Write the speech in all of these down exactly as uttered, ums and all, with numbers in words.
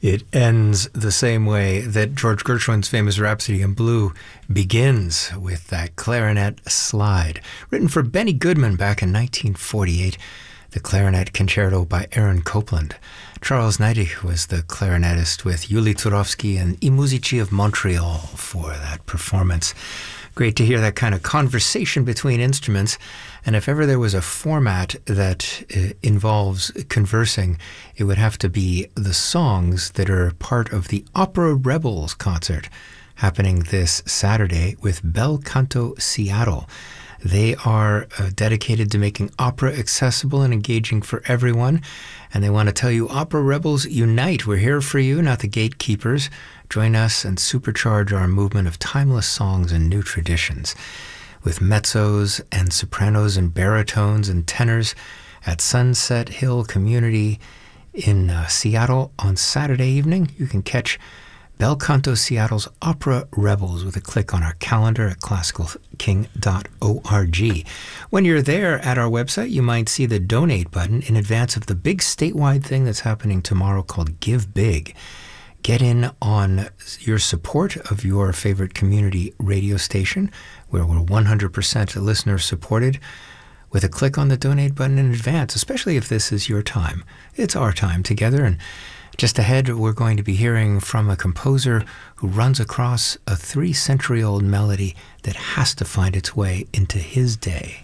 It ends the same way that George Gershwin's famous Rhapsody in Blue begins, with that clarinet slide. Written for Benny Goodman back in nineteen forty-eight, the clarinet concerto by Aaron Copland. Charles Neidig was the clarinetist with Yuli Turovsky and I Musici of Montreal for that performance. Great to hear that kind of conversation between instruments. And if ever there was a format that uh, involves conversing, it would have to be the songs that are part of the Opera Rebels concert happening this Saturday with Bel Canto Seattle. They are uh, dedicated to making opera accessible and engaging for everyone. And they want to tell you, Opera Rebels, unite. We're here for you, not the gatekeepers. Join us and supercharge our movement of timeless songs and new traditions. With mezzos and sopranos and baritones and tenors at Sunset Hill Community in uh, Seattle on Saturday evening. You can catch Bel Canto Seattle's Opera Rebels with a click on our calendar at classical king dot org. When you're there at our website, you might see the donate button in advance of the big statewide thing that's happening tomorrow called Give Big. Get in on your support of your favorite community radio station, where we're one hundred percent listener supported, with a click on the donate button in advance, especially if this is your time. It's our time together. And just ahead, we're going to be hearing from a composer who runs across a three-century-old melody that has to find its way into his day.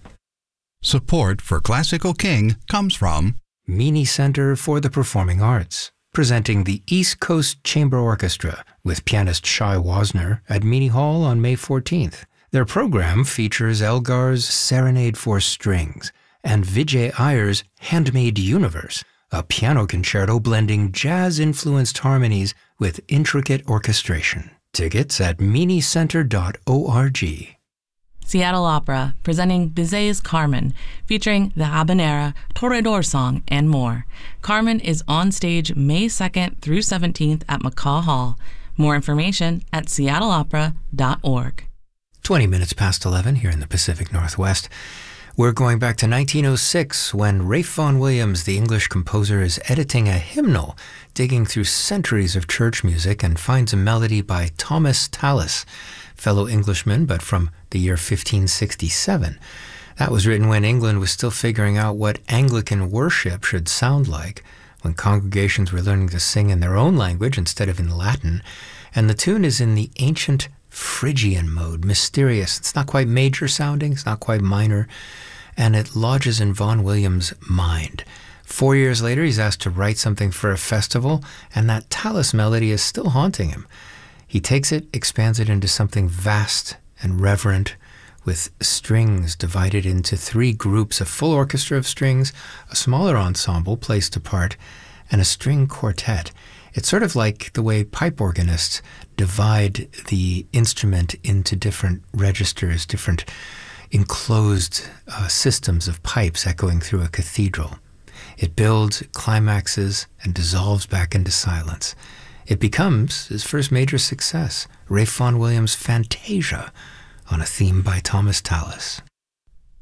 Support for Classical King comes from Meany Center for the Performing Arts, presenting the East Coast Chamber Orchestra with pianist Shai Wasner at Meany Hall on May fourteenth. Their program features Elgar's Serenade for Strings and Vijay Iyer's Handmade Universe, a piano concerto blending jazz-influenced harmonies with intricate orchestration. Tickets at meany center dot org. Seattle Opera, presenting Bizet's Carmen, featuring the habanera, Toreador song, and more. Carmen is on stage May second through seventeenth at McCaw Hall. More information at seattle opera dot org. twenty minutes past eleven here in the Pacific Northwest. We're going back to nineteen oh six when Ralph Vaughan Williams, the English composer, is editing a hymnal, digging through centuries of church music, and finds a melody by Thomas Tallis, fellow Englishman, but from the year fifteen sixty-seven. That was written when England was still figuring out what Anglican worship should sound like, when congregations were learning to sing in their own language instead of in Latin. And the tune is in the ancient Phrygian mode, mysterious. It's not quite major sounding, it's not quite minor, and it lodges in Vaughan Williams' mind. Four years later, he's asked to write something for a festival, and that Tallis melody is still haunting him. He takes it, expands it into something vast and reverent, with strings divided into three groups, a full orchestra of strings, a smaller ensemble placed apart, and a string quartet. It's sort of like the way pipe organists divide the instrument into different registers, different enclosed uh, systems of pipes echoing through a cathedral. It builds, climaxes, and dissolves back into silence. It becomes his first major success, Ralph Vaughan Williams' Fantasia, on a theme by Thomas Tallis.